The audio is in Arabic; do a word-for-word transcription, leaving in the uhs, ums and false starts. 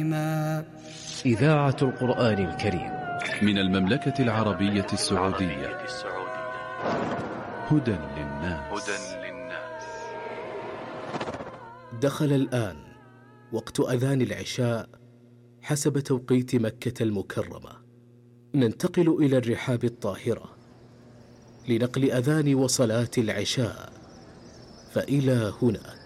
إذاعة القرآن الكريم من المملكة العربية السعودية. هدى للناس. دخل الآن وقت أذان العشاء حسب توقيت مكة المكرمة. ننتقل إلى الرحاب الطاهرة لنقل أذان وصلاة العشاء، فإلى هنا